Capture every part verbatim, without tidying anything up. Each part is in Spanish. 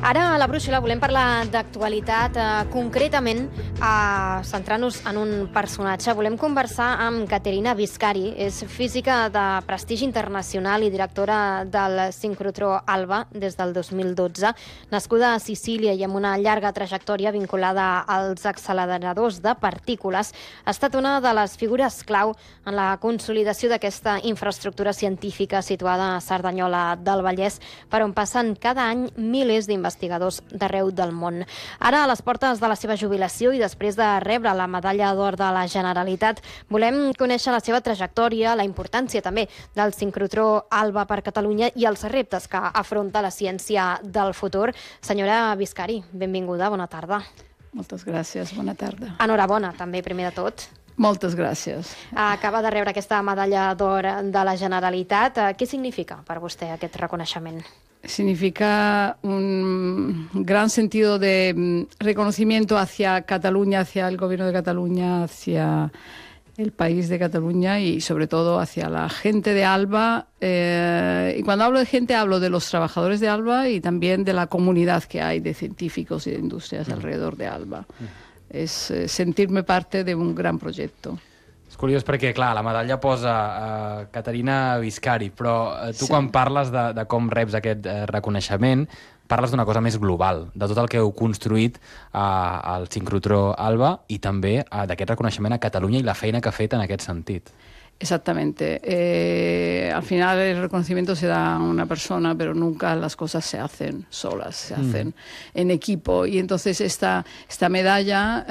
Ara a la brúixola volem parlar d'actualitat, eh, concretament eh, centrant-nos en un personatge. Volem conversar amb Caterina Viscari, és física de prestigi internacional i directora del sincrotró ALBA des del dos mil dotze, nascuda a Sicília i amb una llarga trajectòria vinculada als acceleradors de partícules. Ha estat una de les figures clau en la consolidació d'aquesta infraestructura científica situada a Cerdanyola del Vallès, per on passen cada any milers d'investigadors d'arreu del món. Ara, a les portes de la seva jubilació i després de rebre la medalla d'or de la Generalitat, volem conèixer la seva trajectòria, la importància també del sincrotró ALBA per Catalunya i els reptes que afronta la ciència del futur. Senyora Viscari, benvinguda, bona tarda. Moltes gràcies, bona tarda. Enhorabona, també, primer de tot. Moltes gràcies. Acaba de rebre aquesta medalla d'or de la Generalitat. Què significa per vostè aquest reconeixement? Significa un gran sentido de reconocimiento hacia Cataluña, hacia el gobierno de Cataluña, hacia el país de Cataluña y sobre todo hacia la gente de ALBA. Eh, y cuando hablo de gente hablo de los trabajadores de ALBA y también de la comunidad que hay de científicos y de industrias alrededor de ALBA. És eh, sentir-me parte d'un gran projecte. És curiós perquè, clar, la medalla posa uh, Caterina Viscari, però uh, tu sí. Quan parles de, de com reps aquest uh, reconeixement, parles d'una cosa més global, de tot el que heu construït uh, al sincrotró ALBA i també uh, d'aquest reconeixement a Catalunya i la feina que ha fet en aquest sentit. Exactamente. Eh, al final el reconocimiento se da a una persona, pero nunca las cosas se hacen solas, se hacen mm. en equipo. Y entonces esta, esta medalla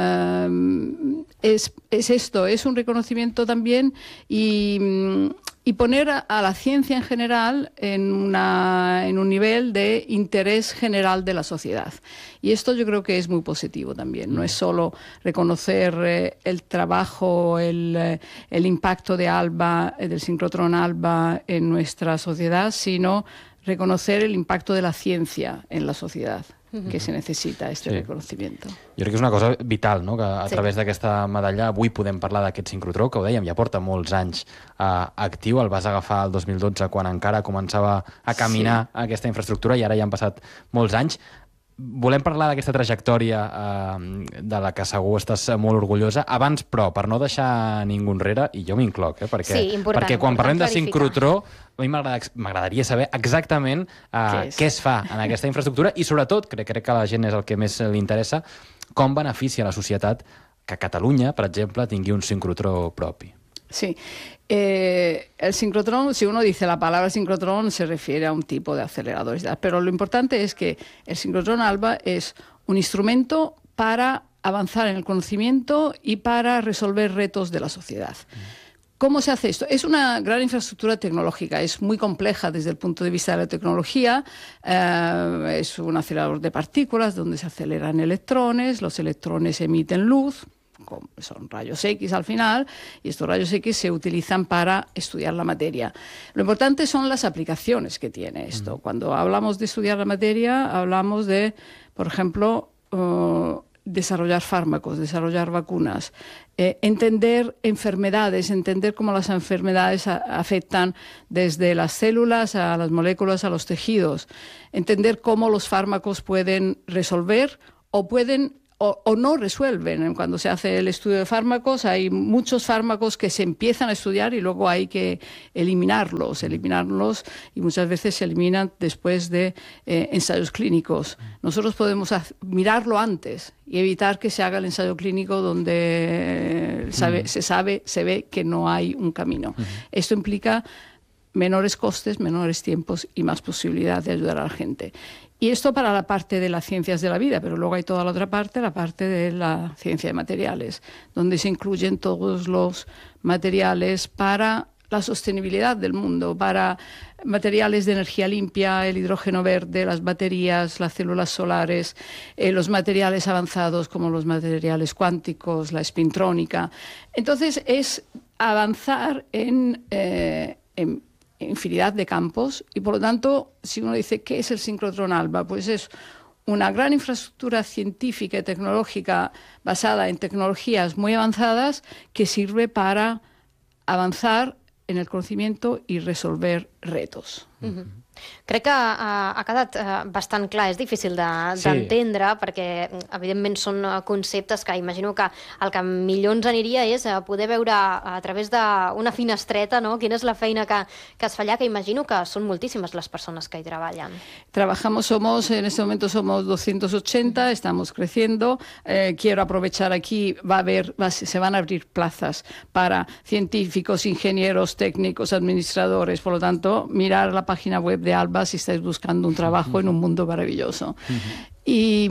eh, es, es esto, es un reconocimiento también y, y poner a, a la ciencia en general en, una, en un nivel de interés general de la sociedad. Y esto yo creo que es muy positivo también. No es solo reconocer eh, el trabajo, el, eh, el impacto de ALBA, eh, del sincrotrón ALBA en nuestra sociedad, sino reconocer el impacto de la ciencia en la sociedad, uh-huh. que se necesita este sí. reconocimiento. Jo crec que és una cosa vital, no? Que a sí. través d'aquesta medalla avui podem parlar d'aquest sincrotró, que ho dèiem, ja porta molts anys eh, actiu. El vas agafar el dos mil dotze quan encara començava a caminar sí. aquesta infraestructura i ara ja han passat molts anys. Volem parlar d'aquesta trajectòria eh, de la que segur estàs molt orgullosa. Abans, però, per no deixar ningú enrere, i jo m'incloc, eh, perquè, sí, important, perquè quan parlem de sincrotró, a mi m'agradaria saber exactament eh, què, què es fa en aquesta infraestructura i, sobretot, crec, crec que a la gent és el que més li interessa, com beneficia a la societat que Catalunya, per exemple, tingui un sincrotró propi. Sí. Eh, el sincrotrón, si uno dice la palabra sincrotrón, se refiere a un tipo de acelerador. Pero lo importante es que el sincrotrón ALBA es un instrumento para avanzar en el conocimiento y para resolver retos de la sociedad. ¿Cómo se hace esto? Es una gran infraestructura tecnológica, es muy compleja desde el punto de vista de la tecnología. Eh, es un acelerador de partículas donde se aceleran electrones, los electrones emiten luz, son rayos X al final, y estos rayos X se utilizan para estudiar la materia. Lo importante son las aplicaciones que tiene esto. Mm. Cuando hablamos de estudiar la materia, hablamos de, por ejemplo, uh, desarrollar fármacos, desarrollar vacunas, eh, entender enfermedades, entender cómo las enfermedades a, afectan desde las células a las moléculas, a los tejidos, entender cómo los fármacos pueden resolver o pueden O, o no resuelven. Cuando se hace el estudio de fármacos, hay muchos fármacos que se empiezan a estudiar y luego hay que eliminarlos, eliminarlos y muchas veces se eliminan después de eh, ensayos clínicos. Nosotros podemos hacer, mirarlo antes y evitar que se haga el ensayo clínico donde sabe, uh-huh. se sabe, se ve que no hay un camino. Uh-huh. Esto implica menores costes, menores tiempos y más posibilidad de ayudar a la gente. Y esto para la parte de las ciencias de la vida, pero luego hay toda la otra parte, la parte de la ciencia de materiales, donde se incluyen todos los materiales para la sostenibilidad del mundo, para materiales de energía limpia, el hidrógeno verde, las baterías, las células solares, eh, los materiales avanzados como los materiales cuánticos, la espintrónica. Entonces es avanzar en... Eh, en infinidad de campos y por lo tanto, si uno dice ¿qué es el sincrotrón ALBA? Pues es una gran infraestructura científica y tecnológica basada en tecnologías muy avanzadas que sirve para avanzar en el conocimiento y resolver retos. Uh-huh. Crec que uh, ha quedat uh, bastant clar. És difícil d'entendre, de, perquè, evidentment, són conceptes que imagino que el que millor ens aniria és uh, poder veure a través d'una finestreta, no?, quina és la feina que, que es fa allà, que imagino que són moltíssimes les persones que hi treballen. Trabajamos, somos, en este momento somos doscientos ochenta, estamos creciendo. Eh, quiero aprovechar aquí, va a haber, va, se van a abrir plazas para científicos, ingenieros, técnicos, administradores. Por lo tanto, mirar la página web de ALBA si estáis buscando un trabajo en un mundo maravilloso. Y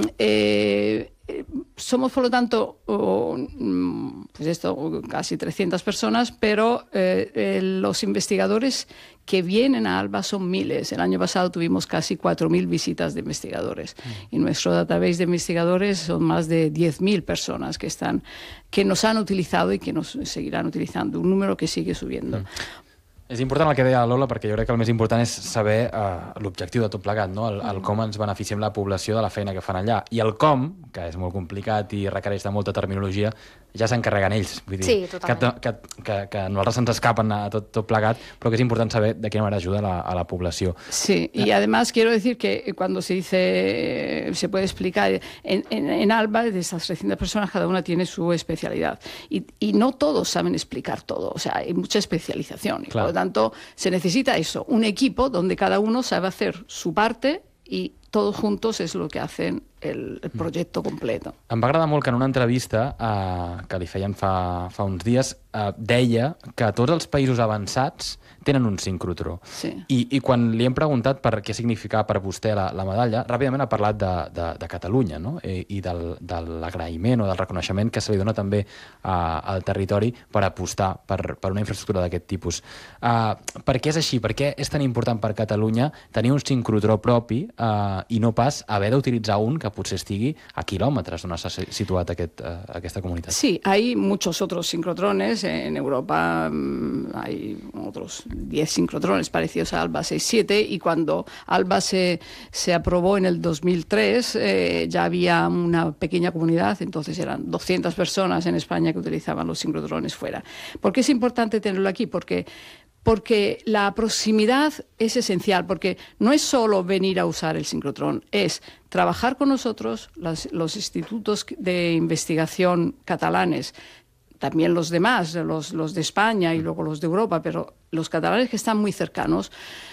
eh, somos, por lo tanto, oh, pues esto, casi trescientas personas, pero eh, eh, los investigadores que vienen a ALBA son miles. El año pasado tuvimos casi cuatro mil visitas de investigadores. Mm. Y nuestro database de investigadores son más de diez mil personas que, están, que nos han utilizado y que nos seguirán utilizando. Un número que sigue subiendo. Mm. És important el que deia la Lola, perquè jo crec que el més important és saber uh, l'objectiu de tot plegat, no? el, el com ens beneficiem la població de la feina que fan allà. I el com, que és molt complicat i requereix de molta terminologia, ja s'encarreguen ells. Vull dir, sí, totalment. Que, que, que, que a nosaltres se'ns escapen a tot, tot plegat, però que és important saber de quina manera ajuda a la, a la població. Sí, y además quiero decir que cuando se dice, se puede explicar, en, en, en ALBA, de estas trescientas personas, cada una tiene su especialidad. Y, y no todos saben explicar todo, o sea, hay mucha especialización. Y claro. Por lo tanto, se necesita eso, un equipo donde cada uno sabe hacer su parte y todos juntos es lo que hacen el, el projecte complet. Em va agradar molt que en una entrevista eh, que li feien fa, fa uns dies eh, deia que tots els països avançats tenen un sincrotró. Sí. I, I quan li hem preguntat per què significava per vostè la, la medalla, ràpidament ha parlat de, de, de Catalunya, no? I, i del, de l'agraïment o del reconeixement que se li dona també uh, al territori per apostar per, per una infraestructura d'aquest tipus. Uh, per què és així? Per què és tan important per Catalunya tenir un sincrotró propi uh, i no pas haver d'utilitzar un que potser estigui a quilòmetres on s'ha situat aquest, uh, aquesta comunitat? Sí, hay muchos otros sincrotrones. En Europa um, hay otros diez sincrotrones parecidos a ALBA seis siete, y cuando ALBA se, se aprobó en el dos mil tres eh, ya había una pequeña comunidad, entonces eran doscientas personas en España que utilizaban los sincrotrones fuera. ¿Por qué es importante tenerlo aquí? Porque Porque la proximidad es esencial, porque no es solo venir a usar el sincrotrón, es trabajar con nosotros, las, los institutos de investigación catalanes, también los demás, los, los de España y luego los de Europa, pero los catalanes que están muy cercanos,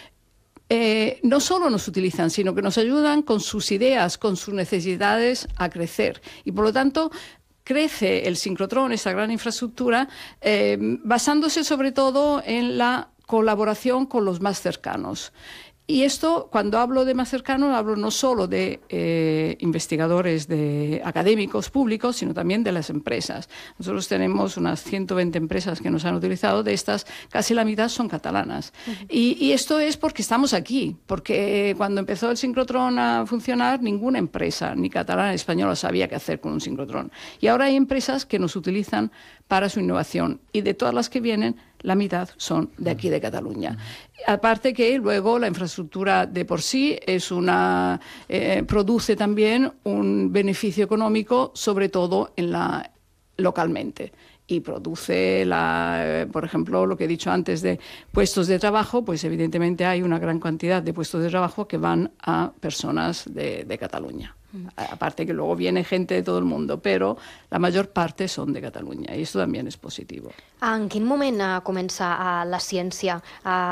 eh, no solo nos utilizan, sino que nos ayudan con sus ideas, con sus necesidades a crecer. Y por lo tanto, crece el sincrotrón, esta gran infraestructura, eh, basándose sobre todo en la colaboración con los más cercanos. Y esto, cuando hablo de más cercanos, hablo no solo de eh, investigadores, de académicos públicos, sino también de las empresas. Nosotros tenemos unas ciento veinte empresas que nos han utilizado, de estas casi la mitad son catalanas. Uh-huh. y, y esto es porque estamos aquí, porque cuando empezó el sincrotrón a funcionar, ninguna empresa, ni catalana ni española, sabía qué hacer con un sincrotrón. Y ahora hay empresas que nos utilizan para su innovación, y de todas las que vienen, la mitad son de aquí de Cataluña. Aparte que luego la infraestructura de por sí es una, eh, produce también un beneficio económico, sobre todo en la, localmente. Y produce, la, por ejemplo, lo que he dicho antes de puestos de trabajo, pues evidentemente hay una gran cantidad de puestos de trabajo que van a personas de, de Cataluña. Aparte que luego viene gente de todo el mundo, pero la mayor parte son de Catalunya, i això també és positiu. En quin moment comença la ciència a